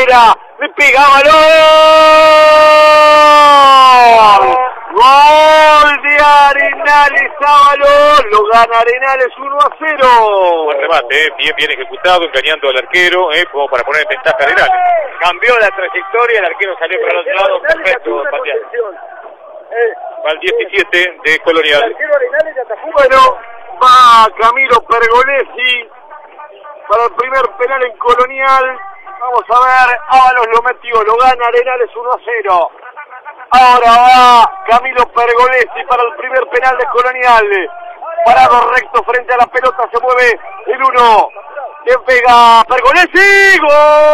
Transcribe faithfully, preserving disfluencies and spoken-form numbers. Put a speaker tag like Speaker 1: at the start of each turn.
Speaker 1: Herrera, le pega balón. Gol de Arenales a balón, lo gana Arenales uno a cero.
Speaker 2: Buen remate, eh. bien bien ejecutado, engañando al arquero, eh, como para poner en ventaja a Arenales. Cambió la trayectoria, el arquero salió para el otro lado, perfecto, pateado. Va el diecisiete de Colonial.
Speaker 1: Bueno, va Camilo Pergolesi para el primer penal en Colonial. Vamos a ver, Ábalos lo metió, lo gana Arenales uno a cero. Ahora va Camilo Pergolesi para el primer penal de Colonial. Parado recto frente a la pelota, se mueve el uno. Le pega Pergolesi, ¡gol!